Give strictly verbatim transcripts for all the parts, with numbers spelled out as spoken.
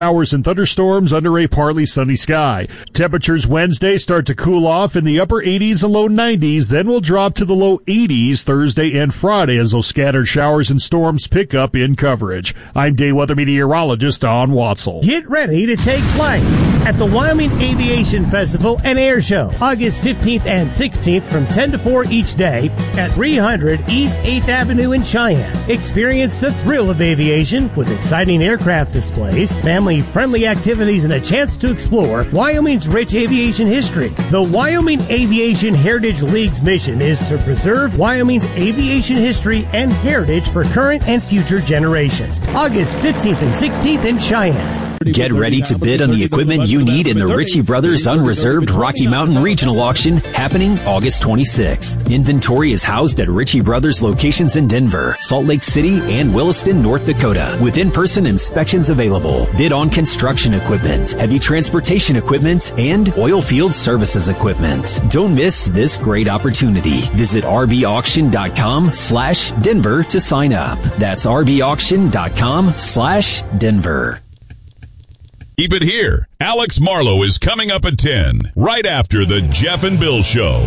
Showers and thunderstorms under a partly sunny sky. Temperatures Wednesday start to cool off in the upper eighties and low nineties, then will drop to the low eighties Thursday and Friday as those scattered showers and storms pick up in coverage. I'm day weather meteorologist Don Watzel. Get ready to take flight at the Wyoming Aviation Festival and Air Show, August fifteenth and sixteenth from ten to four each day at three hundred East eighth Avenue in Cheyenne. Experience the thrill of aviation with exciting aircraft displays, family-friendly activities, and a chance to explore Wyoming's rich aviation history. The Wyoming Aviation Heritage League's mission is to preserve Wyoming's aviation history and heritage for current and future generations. August fifteenth and sixteenth in Cheyenne. Get ready to bid on the equipment you need in the Ritchie Brothers Unreserved Rocky Mountain Regional Auction happening August twenty-sixth. Inventory is housed at Ritchie Brothers locations in Denver, Salt Lake City, and Williston, North Dakota, with in-person inspections available. Bid on construction equipment, heavy transportation equipment, and oil field services equipment. Don't miss this great opportunity. Visit rbauction.com slash Denver to sign up. That's rbauction.com slash Denver. Keep it here. Alex Marlowe is coming up at ten, right after the Jeff and Bill Show.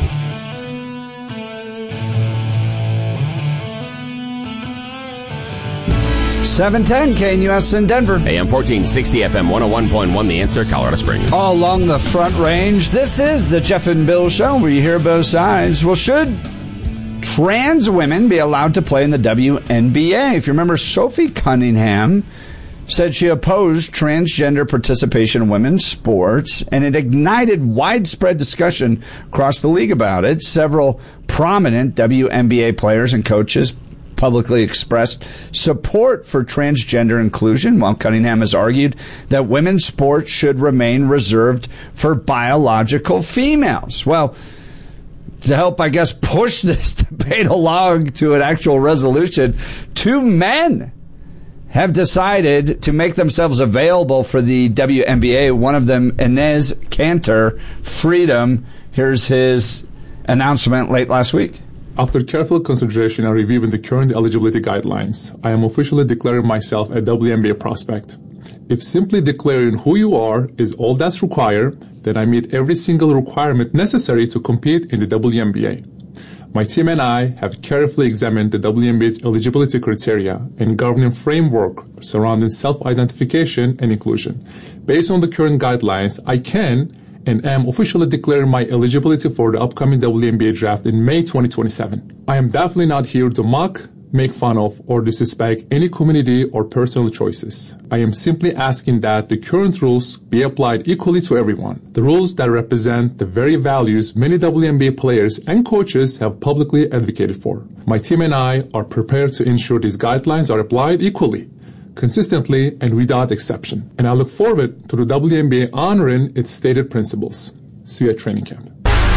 seven ten K N U S in Denver. A M fourteen sixty, F M one oh one point one, The Answer, Colorado Springs. All along the Front Range, this is the Jeff and Bill Show, where you hear both sides. Well, should trans women be allowed to play in the W N B A? If you remember, Sophie Cunningham said she opposed transgender participation in women's sports, and it ignited widespread discussion across the league about it. Several prominent W N B A players and coaches publicly expressed support for transgender inclusion, while Cunningham has argued that women's sports should remain reserved for biological females. Well, to help, I guess, push this debate along to an actual resolution, two men have decided to make themselves available for the W N B A. One of them, Enes Kanter, Freedom. Here's his announcement late last week. After careful consideration and reviewing the current eligibility guidelines, I am officially declaring myself a W N B A prospect. If simply declaring who you are is all that's required, then I meet every single requirement necessary to compete in the W N B A. My team and I have carefully examined the W N B A's eligibility criteria and governing framework surrounding self-identification and inclusion. Based on the current guidelines, I can and am officially declaring my eligibility for the upcoming W N B A draft in May twenty twenty-seven. I am definitely not here to mock, make fun of, or disrespect any community or personal choices. I am simply asking that the current rules be applied equally to everyone. The rules that represent the very values many W N B A players and coaches have publicly advocated for. My team and I are prepared to ensure these guidelines are applied equally, consistently, and without exception. And I look forward to the W N B A honoring its stated principles. See you at training camp.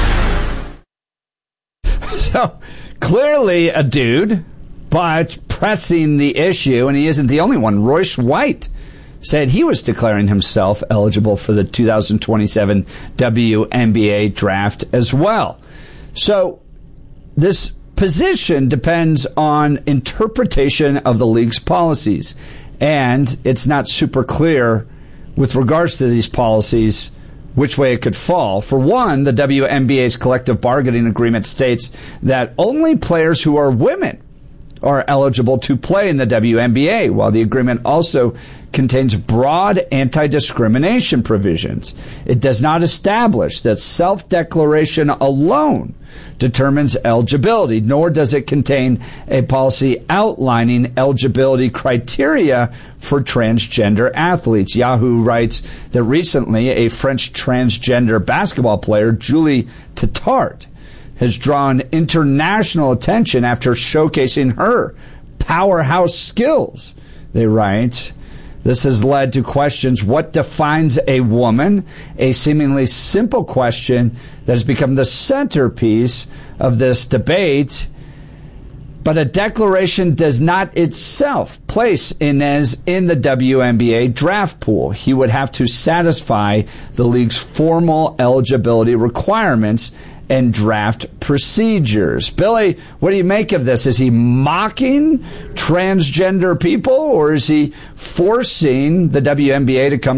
So, clearly a dude, but pressing the issue, and he isn't the only one. Royce White said he was declaring himself eligible for the two thousand twenty-seven W N B A draft as well. So this position depends on interpretation of the league's policies, and it's not super clear with regards to these policies which way it could fall. For one, the W N B A's collective bargaining agreement states that only players who are women are eligible to play in the W N B A, while the agreement also contains broad anti-discrimination provisions. It does not establish that self-declaration alone determines eligibility, nor does it contain a policy outlining eligibility criteria for transgender athletes. Yahoo writes that recently a French transgender basketball player, Julie Tetart, has drawn international attention after showcasing her powerhouse skills. They write, this has led to questions: what defines a woman? A seemingly simple question that has become the centerpiece of this debate. But a declaration does not itself place Enes in the W N B A draft pool. He would have to satisfy the league's formal eligibility requirements and draft procedures. Billy, what do you make of this? Is he mocking transgender people, or is he forcing the W N B A to come